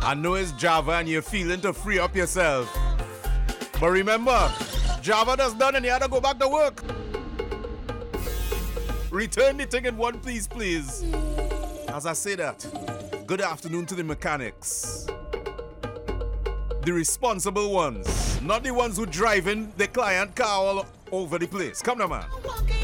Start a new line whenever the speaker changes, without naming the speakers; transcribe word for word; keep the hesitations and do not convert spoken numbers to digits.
I know it's Java and you're feeling to free up yourself. But remember, Java does done and you have to go back to work. Return the thing in one piece, please. As I say that, good afternoon to the mechanics. The responsible ones, not the ones who driving the client car all over the place. Come now, man.